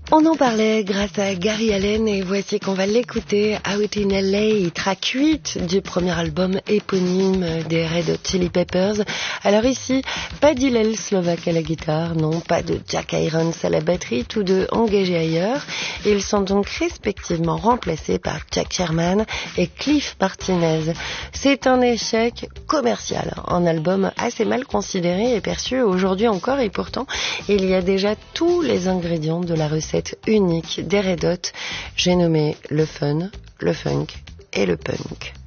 On en parlait grâce à Gary Allen et voici qu'on va l'écouter, Out in LA, track 8 du premier album éponyme des Red Hot Chili Peppers. Alors ici, pas d'Hillel Slovak à la guitare, non, pas de Jack Irons à la batterie, tous deux engagés ailleurs. Ils sont donc respectivement remplacés par Jack Sherman et Cliff Martinez. C'est un échec commercial, un album assez mal considéré et perçu aujourd'hui encore, et pourtant il y a déjà tous les ingrédients de la recette unique des Red Hot. J'ai nommé le fun, le funk et le punk.